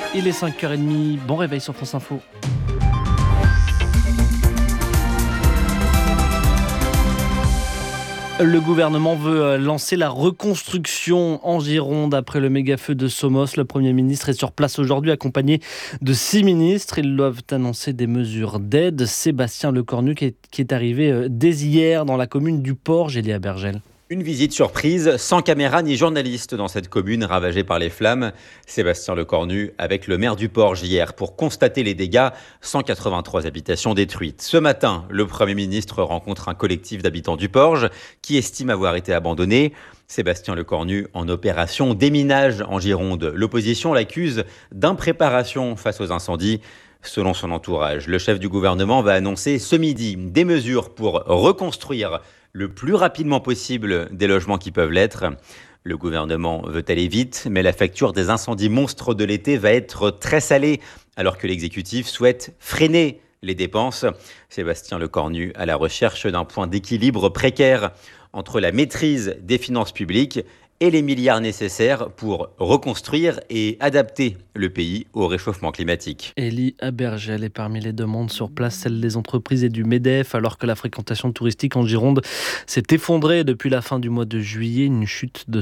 Il est 5h30, bon réveil sur France Info. Le gouvernement veut lancer la reconstruction en Gironde après le méga-feu de Somos. Le Premier ministre est sur place aujourd'hui accompagné de 6 ministres. Ils doivent annoncer des mesures d'aide. Sébastien Lecornu qui est arrivé dès hier dans la commune du Port, Gélia Bergel. Une visite surprise, sans caméra ni journaliste dans cette commune ravagée par les flammes. Sébastien Lecornu avec le maire du Port hier pour constater les dégâts, 183 habitations détruites. Ce matin, le Premier ministre rencontre un collectif d'habitants du Porge qui estime avoir été abandonné. Sébastien Lecornu en opération déminage en Gironde. L'opposition l'accuse d'impréparation face aux incendies. Selon son entourage, le chef du gouvernement va annoncer ce midi des mesures pour reconstruire le plus rapidement possible des logements qui peuvent l'être. Le gouvernement veut aller vite, mais la facture des incendies monstres de l'été va être très salée, alors que l'exécutif souhaite freiner les dépenses. Sébastien Lecornu à la recherche d'un point d'équilibre précaire entre la maîtrise des finances publiques et les milliards nécessaires pour reconstruire et adapter le pays au réchauffement climatique. Élie Abergel est parmi les demandes sur place, celle des entreprises et du MEDEF, alors que la fréquentation touristique en Gironde s'est effondrée depuis la fin du mois de juillet, une chute de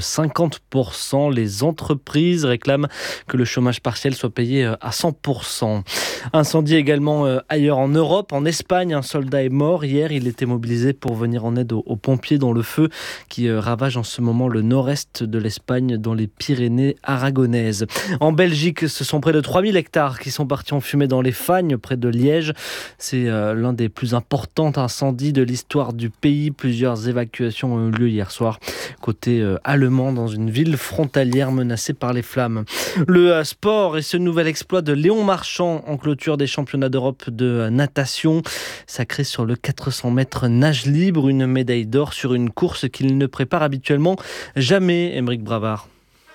50%. Les entreprises réclament que le chômage partiel soit payé à 100%. Incendie également ailleurs en Europe, en Espagne, un soldat est mort. Hier, il était mobilisé pour venir en aide aux pompiers dans le feu qui ravage en ce moment le nord-est de l'Espagne dans les Pyrénées aragonaises. En Belgique, ce sont près de 3000 hectares qui sont partis en fumée dans les Fagnes, près de Liège. C'est l'un des plus importants incendies de l'histoire du pays. Plusieurs évacuations ont eu lieu hier soir, côté allemand, dans une ville frontalière menacée par les flammes. Le sport et ce nouvel exploit de Léon Marchand en clôture des championnats d'Europe de natation. Sacré sur le 400 mètres nage libre, une médaille d'or sur une course qu'il ne prépare habituellement jamais. Aymeric Bravard.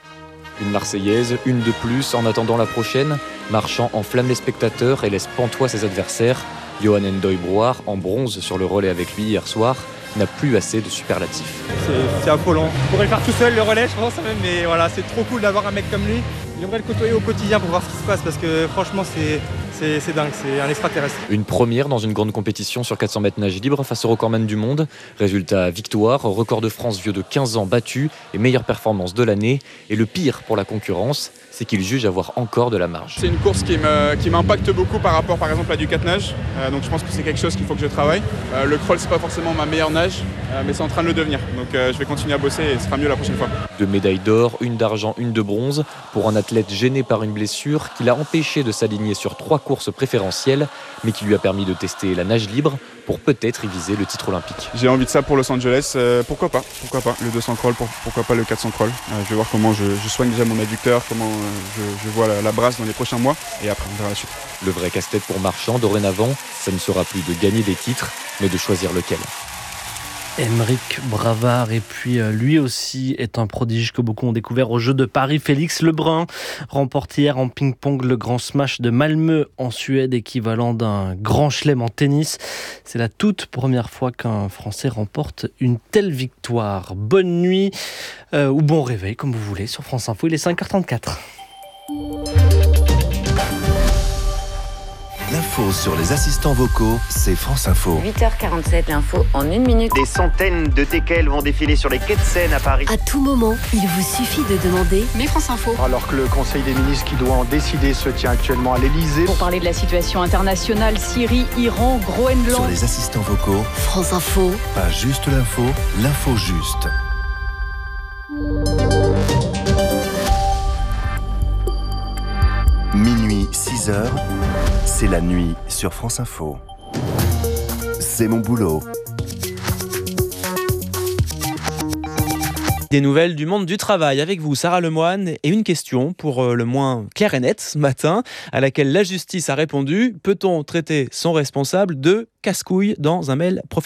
Une Marseillaise, une de plus en attendant la prochaine. Marchand enflamme les spectateurs et laisse pantois ses adversaires. Johan Ndoye-Brouard, en bronze sur le relais avec lui hier soir, n'a plus assez de superlatifs. C'est affolant. Je pourrais le faire tout seul, le relais, je pense même, mais voilà, c'est trop cool d'avoir un mec comme lui. J'aimerais le côtoyer au quotidien pour voir ce qui se passe parce que franchement, c'est dingue, c'est un extraterrestre. Une première dans une grande compétition sur 400 mètres nage libre face au recordman du monde. Résultat, victoire, record de France vieux de 15 ans battu et meilleure performance de l'année. Et le pire pour la concurrence, c'est qu'il juge avoir encore de la marge. C'est une course qui m'impacte beaucoup par rapport par exemple à du 4 nage. Donc je pense que c'est quelque chose qu'il faut que je travaille. Le crawl, c'est pas forcément ma meilleure nage, mais c'est en train de le devenir. Donc je vais continuer à bosser et ce sera mieux la prochaine fois. 2 médailles d'or, une d'argent, une de bronze pour un athlète gêné par une blessure qui l'a empêché de s'aligner sur 3 courses préférentielles, mais qui lui a permis de tester la nage libre pour peut-être y viser le titre olympique. J'ai envie de ça pour Los Angeles, pourquoi pas le 200 crawl, pourquoi pas le 400 crawl. Je vais voir comment je soigne déjà mon adducteur, comment je vois la brasse dans les prochains mois et après on verra la suite. Le vrai casse-tête pour Marchand dorénavant, ça ne sera plus de gagner des titres, mais de choisir lequel. Aymeric Bravard, et puis lui aussi est un prodige que beaucoup ont découvert aux Jeux de Paris. Félix Lebrun remporte hier en ping-pong le grand smash de Malmö en Suède, équivalent d'un grand chelem en tennis. C'est la toute première fois qu'un Français remporte une telle victoire. Bonne nuit ou bon réveil, comme vous voulez, sur France Info. Il est 5h34. L'info sur les assistants vocaux, c'est France Info. 8h47, l'info en 1 minute. Des centaines de teckels vont défiler sur les quais de Seine à Paris. À tout moment, il vous suffit de demander Mais France Info. Alors que le Conseil des ministres qui doit en décider se tient actuellement à l'Elysée. Pour parler de la situation internationale, Syrie, Iran, Groenland. Sur les assistants vocaux, France Info. Pas juste l'info, l'info juste. Minuit 6h, c'est la nuit sur France Info. C'est mon boulot. Des nouvelles du monde du travail avec vous, Sarah Lemoine, et une question pour le moins claire et nette ce matin, à laquelle la justice a répondu: peut-on traiter son responsable de casse-couille dans un mail professionnel ?